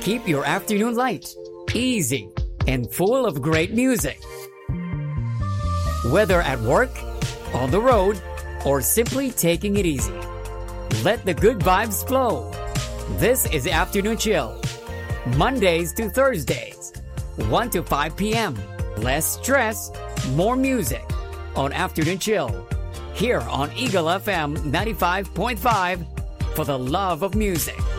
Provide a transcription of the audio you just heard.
keep your afternoon light, easy, and full of great music. Whether at work, on the road, or simply taking it easy, let the good vibes flow. This is Afternoon Chill, Mondays to Thursdays, 1 to 5 p.m. Less stress, more music on Afternoon Chill, here on Eagle FM 95.5 for the love of music.